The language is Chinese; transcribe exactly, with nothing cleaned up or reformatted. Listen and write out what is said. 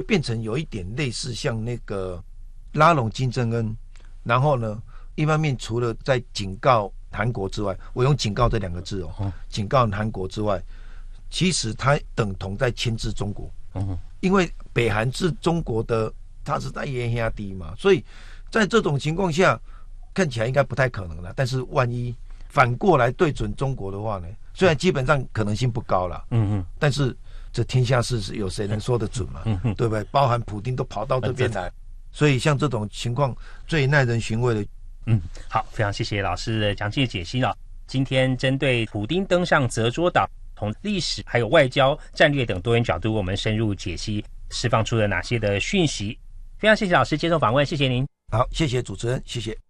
变成有一点类似像那个拉拢金正恩，然后呢，一方面除了在警告韩国之外，我用警告这两个字哦，嗯、警告韩国之外，其实它等同在牵制中国。嗯，因为北韩是中国的，它是在沿下低嘛，所以在这种情况下，看起来应该不太可能了。但是万一反过来对准中国的话呢？虽然基本上可能性不高了，嗯嗯，但是这天下事是有谁能说得准嘛？嗯嗯，对不对？包含普丁都跑到这边来，所以像这种情况最耐人寻味的。 嗯，好，非常谢谢老师的详细解析了。今天针对普丁登上泽桌岛，从历史还有外交战略等多元角度，我们深入解析释放出了哪些的讯息。非常谢谢老师接受访问，谢谢您。 好，谢谢主持人，谢谢。